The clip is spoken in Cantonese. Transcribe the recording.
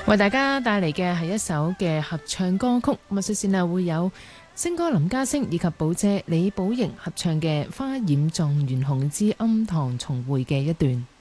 為大家帶嚟嘅係一首嘅合唱歌曲，咁啊，首先會有星哥林家聲以及寶姐李寶瑩合唱嘅《花染狀元紅之庵堂重會》嘅一段。